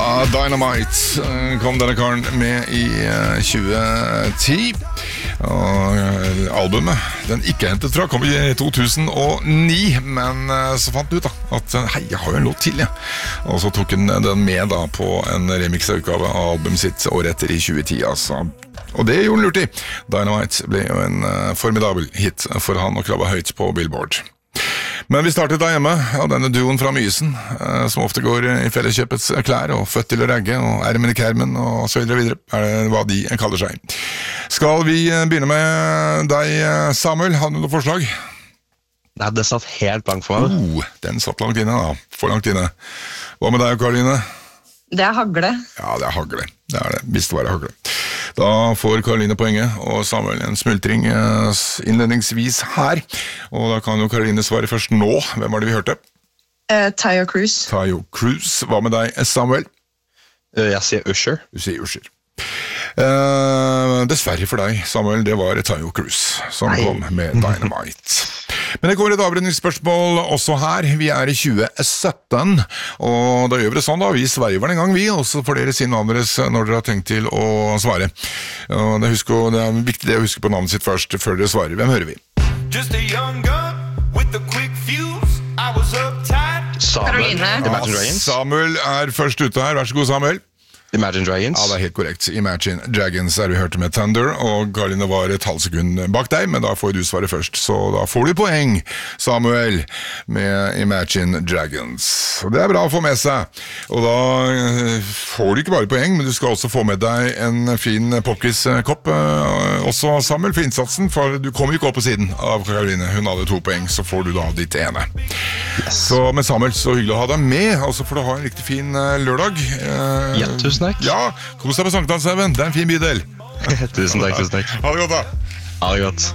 Ja, Dynamite kom denne karen med i 2010. Og albumet, den ikke hentet fra, kom i 2009. Men så fant han ut da at hei, jeg har jo en låt til, ja. Og så tok han den med da på en remix-utgave av albumet sitt året etter i 2010, altså. Og det gjorde han lurt i. Dynamite ble jo en formidabel hit for han å klabbe høyt på Billboard. Men vi startet da hjemme, denne duoen fra Mysen, som ofte går i Felleskjøpets klær, og født til å ragge, og ermen i kermen, og så videre, hva de kaller seg. Skal vi begynne med deg, Samuel? Har du noe forslag? Nei, det satt helt blank for meg. Den satt langt inne da, for langt inne. Hva med deg, Karoline? Det er hagle. Ja, det er hagle. Det er det, hvis det var hagle. Da får Karoline poenget, og Samuel en smultring innledningsvis her. Og da kan jo Karoline svare først nå. Hvem var det vi hørte? Tayo Cruz. Tayo Cruz. Hva med deg, Samuel? Jeg sier Usher. Du sier Usher. Dessverre for deg, Samuel, det var Tayo Cruz som kom med Dynamite. Men det kommer et avredningsspørsmål også her. Vi er i 2017, og da gjør vi det sånn da. Vi sveiver en gang vi, og så får dere si navnet deres når dere har tenkt til å svare. Og det er viktig det å huske på navnet sitt først, før dere svarer. Hvem hører vi? Just a young gun with a quick fuse. I was uptight. Karoline. Imagine Dragons. Samuel er først ute her. Vær så god, Samuel. Imagine Dragons. Ja, det er helt korrekt. Imagine Dragons er vi hørte med Thunder, og Karoline var et halvt sekund bak deg, men da får du svare først. Så da får du poeng, Samuel, med Imagine Dragons. Og det er bra å få med seg. Og da får du ikke bare poeng, men du skal også få med deg en fin Pockys-kopp. Også, Samuel, for innsatsen, for du kom jo ikke opp på siden av Karoline. Hun hadde 2 poeng, så får du da ditt ene. Yes. Så med Samuel, så hyggelig å ha deg med, og så får du ha en riktig fin lørdag. Ja, tusen takk. Ja, kos deg på Sankthanshaugen. Det er en fin bydel. Tusen takk. Ha det godt da. Ha det godt.